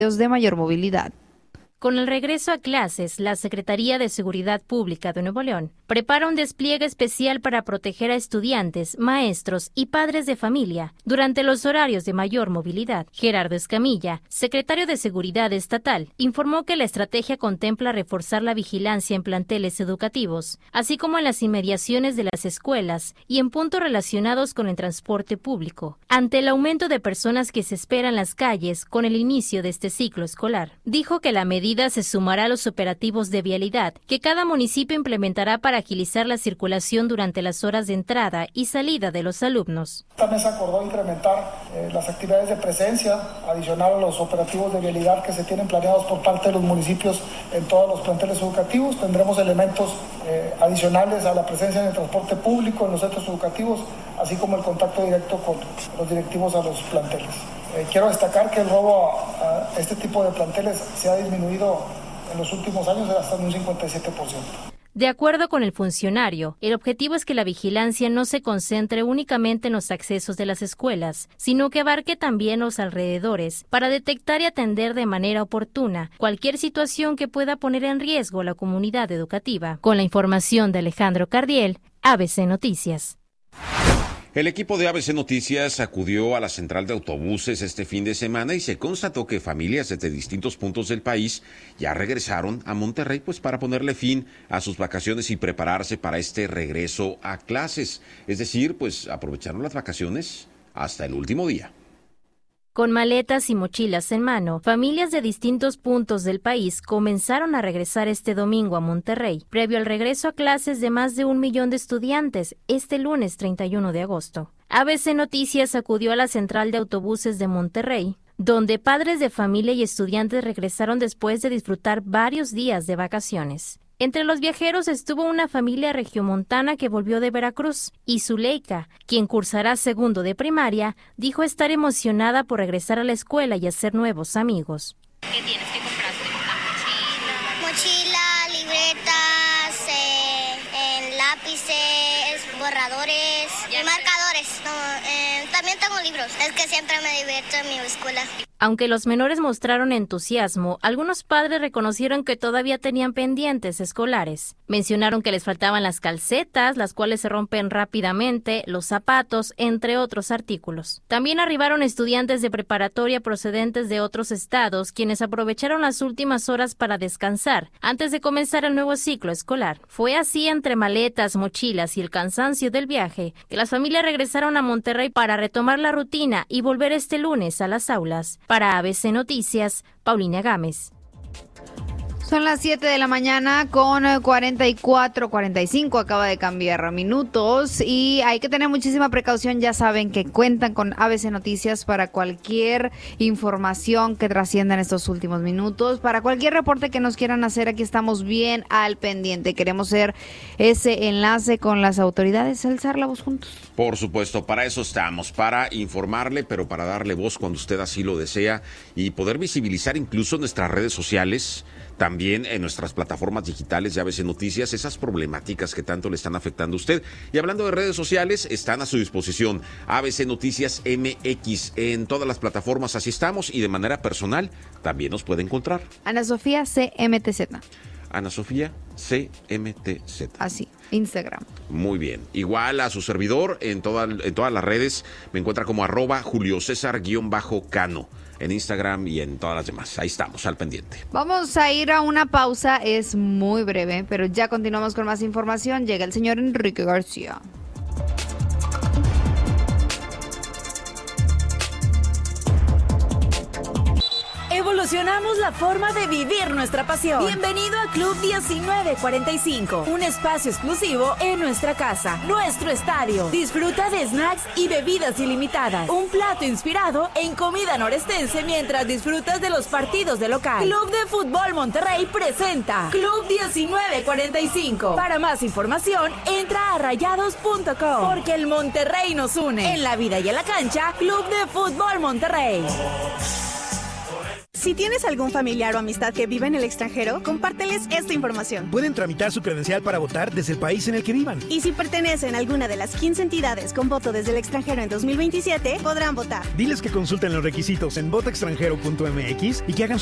de mayor movilidad. Con el regreso a clases, la Secretaría de Seguridad Pública de Nuevo León prepara un despliegue especial para proteger a estudiantes, maestros y padres de familia durante los horarios de mayor movilidad. Gerardo Escamilla, secretario de Seguridad Estatal, informó que la estrategia contempla reforzar la vigilancia en planteles educativos, así como en las inmediaciones de las escuelas y en puntos relacionados con el transporte público, ante el aumento de personas que se esperan en las calles con el inicio de este ciclo escolar. Dijo que la medida se sumará a los operativos de vialidad que cada municipio implementará para agilizar la circulación durante las horas de entrada y salida de los alumnos. Esta mesa acordó incrementar las actividades de presencia, adicional a los operativos de vialidad que se tienen planeados por parte de los municipios en todos los planteles educativos. Tendremos elementos adicionales a la presencia en el transporte público, en los centros educativos, así como el contacto directo con los directivos a los planteles. Quiero destacar que el robo a este tipo de planteles se ha disminuido en los últimos años hasta un 57%. De acuerdo con el funcionario, el objetivo es que la vigilancia no se concentre únicamente en los accesos de las escuelas, sino que abarque también los alrededores para detectar y atender de manera oportuna cualquier situación que pueda poner en riesgo la comunidad educativa. Con la información de Alejandro Cardiel, ABC Noticias. El equipo de ABC Noticias acudió a la central de autobuses este fin de semana y se constató que familias desde distintos puntos del país ya regresaron a Monterrey para ponerle fin a sus vacaciones y prepararse para este regreso a clases. Es decir, aprovecharon las vacaciones hasta el último día. Con maletas y mochilas en mano, familias de distintos puntos del país comenzaron a regresar este domingo a Monterrey, previo al regreso a clases de más de 1 millón de estudiantes este lunes 31 de agosto. ABC Noticias acudió a la central de autobuses de Monterrey, donde padres de familia y estudiantes regresaron después de disfrutar varios días de vacaciones. Entre los viajeros estuvo una familia regiomontana que volvió de Veracruz, y Zuleika, quien cursará segundo de primaria, dijo estar emocionada por regresar a la escuela y hacer nuevos amigos. ¿Qué tienes que comprarte? ¿Una mochila, libretas, lápices, borradores y marcadores? También tengo libros, es que siempre me divierto en mi escuela. Aunque los menores mostraron entusiasmo, algunos padres reconocieron que todavía tenían pendientes escolares. Mencionaron que les faltaban las calcetas, las cuales se rompen rápidamente, los zapatos, entre otros artículos. También arribaron estudiantes de preparatoria procedentes de otros estados, quienes aprovecharon las últimas horas para descansar, antes de comenzar el nuevo ciclo escolar. Fue así, entre maletas, mochilas y el cansancio del viaje, que las familias regresaron a Monterrey para retomar la rutina y volver este lunes a las aulas. Para ABC Noticias, Paulina Gámez. Son las 7 de la mañana con 45, acaba de cambiar minutos y hay que tener muchísima precaución. Ya saben que cuentan con ABC Noticias para cualquier información que trascienda en estos últimos minutos. Para cualquier reporte que nos quieran hacer, aquí estamos bien al pendiente. Queremos ser ese enlace con las autoridades, alzar la voz juntos. Por supuesto, para eso estamos, para informarle, pero para darle voz cuando usted así lo desea y poder visibilizar incluso nuestras redes sociales, también en nuestras plataformas digitales de ABC Noticias, esas problemáticas que tanto le están afectando a usted. Y hablando de redes sociales, están a su disposición ABC Noticias MX en todas las plataformas, así estamos, y de manera personal también nos puede encontrar. Ana Sofía CMTZ. Ana Sofía CMTZ. Así, Instagram. Muy bien. Igual a su servidor en todas las redes me encuentra como @JulioCésar_Cano. En Instagram y en todas las demás. Ahí estamos, al pendiente. Vamos a ir a una pausa, es muy breve, pero ya continuamos con más información. Llega el señor Enrique García. Evolucionamos la forma de vivir nuestra pasión. Bienvenido a Club 1945, un espacio exclusivo en nuestra casa, nuestro estadio. Disfruta de snacks y bebidas ilimitadas. Un plato inspirado en comida norestense mientras disfrutas de los partidos de local. Club de Fútbol Monterrey presenta Club 1945. Para más información, entra a rayados.com. Porque el Monterrey nos une. En la vida y en la cancha, Club de Fútbol Monterrey. Si tienes algún familiar o amistad que vive en el extranjero, compárteles esta información. Pueden tramitar su credencial para votar desde el país en el que vivan. Y si pertenecen a alguna de las 15 entidades con voto desde el extranjero en 2027, podrán votar. Diles que consulten los requisitos en votoextranjero.mx y que hagan